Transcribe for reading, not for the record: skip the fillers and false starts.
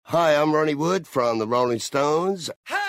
Hi, I'm Ronnie Wood from the Rolling Stones. Hey!